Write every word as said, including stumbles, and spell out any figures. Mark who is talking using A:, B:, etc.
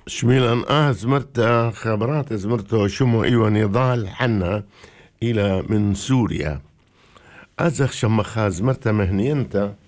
A: شميلان اه زمرتا خبرات زمرتو شمو ايوه نضال حنا الى من سوريا ازخ شمخا زمرتا مهنينتا